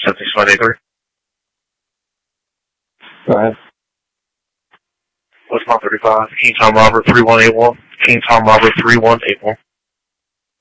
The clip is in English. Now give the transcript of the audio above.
76583. Go ahead. West Mount 35, King Tom Robert 3181. King Tom Robert 3181.